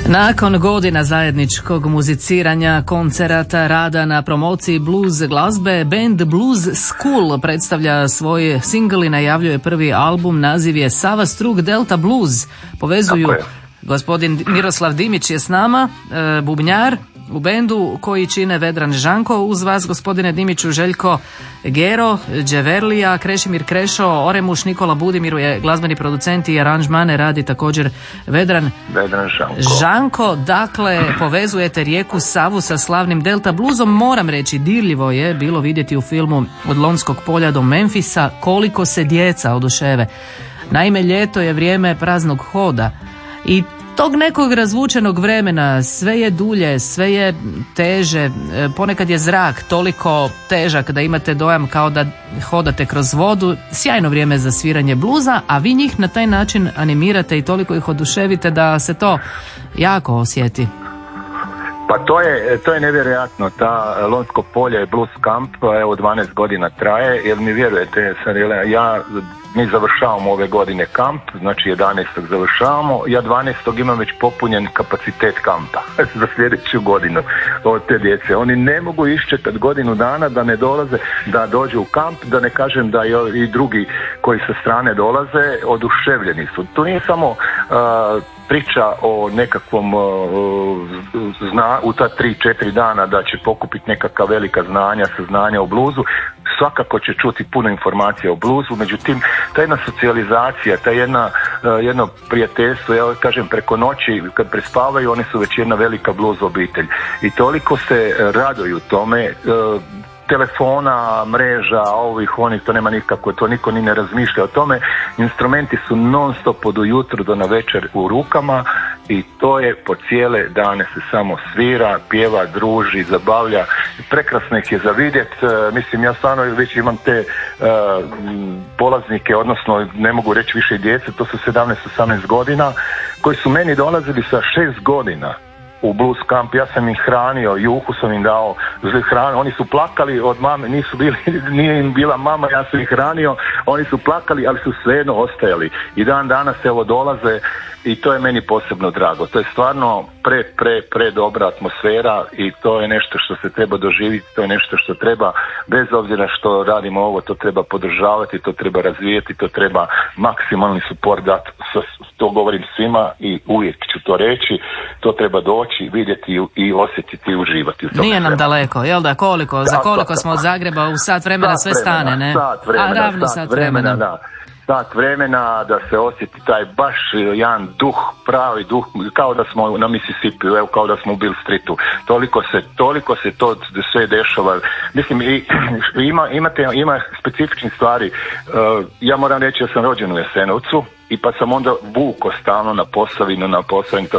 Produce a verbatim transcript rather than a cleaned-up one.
Nakon godina zajedničkog muziciranja, koncerata, rada na promociji blues glazbe, band Blues School predstavlja svoj singl i najavljuje prvi album. Naziv je Sava Strug Delta Blues. Povezuju gospodin Miroslav Dimić je s nama, e, bubnjar u bendu koji čine Vedran Žanko, uz vas gospodine Dimiću Željko Gero, Đeverlija, Krešimir Krešo, Oremuš, Nikola Budimiru je glazbeni producent i aranžmane radi također Vedran, Vedran Žanko. Žanko. Dakle, povezujete rijeku Savu sa slavnim Delta Bluesom. Moram reći, dirljivo je bilo vidjeti u filmu Od Lonskog polja do Memfisa koliko se djeca oduševe. Naime, ljeto je vrijeme praznog hoda i tog nekog razvučenog vremena, sve je dulje, sve je teže, ponekad je zrak toliko težak da imate dojam kao da hodate kroz vodu. Sjajno vrijeme za sviranje bluza, a vi njih na taj način animirate i toliko ih oduševite da se to jako osjeti. Pa to je, to je nevjerojatno, ta Lonsko polje je blues kamp, evo dvanaest godina traje, jer mi vjerujete, ja, mi završavamo ove godine kamp, znači jedanaestog završavamo, ja dvanaestog imam već popunjen kapacitet kampa za sljedeću godinu od te djece. Oni ne mogu iščekati godinu dana da ne dolaze, da dođu u kamp, da ne kažem da i drugi koji sa strane dolaze oduševljeni su. To nije samo uh, priča o nekakvom uh, zna, u ta tri, četiri dana da će pokupiti nekakva velika znanja, saznanja o bluzu. Svakako će čuti puno informacija o bluzu, međutim ta jedna socijalizacija, ta jedna, uh, jedno prijateljstvo, ja kažem preko noći kad prespavaju oni su već jedna velika bluz obitelj i toliko se raduju tome, uh, telefona, mreža, ovih, onih, to nema nikako, to niko ni ne razmišlja o tome. Instrumenti su non stop od ujutru do na večer u rukama i to je po cijele dane se samo svira, pjeva, druži, zabavlja. Prekrasno ih je za vidjet. E, mislim, ja stvarno već imam te e, polaznike, odnosno ne mogu reći više djece, to su sedamnaest osamnaest godina, koji su meni dolazili sa šest godina u blues kamp. Ja sam ih hranio, juhu sam im dao hranu, oni su plakali od mame, nisu bili, nije im bila mama, ja sam ih hranio, oni su plakali, ali su svejedno ostajali i dan danas evo dolaze i to je meni posebno drago. To je stvarno pre, pre, pre dobra atmosfera i to je nešto što se treba doživjeti, to je nešto što treba, bez obzira što radimo ovo, to treba podržavati, to treba razvijeti, to treba maksimalni suport dati, to govorim svima i uvijek ću to reći, to treba doći, vidjeti i osjetiti i uživati. U Nije nam daleko, jel da? Koliko? Za koliko smo od Zagreba u sat vremena sve stane, ne? Sat vremena, A ravno sat vremena, da. Sat vremena da se osjeti taj baš jedan duh, pravi duh, kao da smo na Mississippi, evo kao da smo u Bill Streetu. Toliko se, toliko se to sve dešava. Mislim, i, ima, imate, ima specifičnih stvari. Uh, ja moram reći da sam rođen u Jasenovcu i pa sam onda vuko stalno na Posavinu, na Posavinu,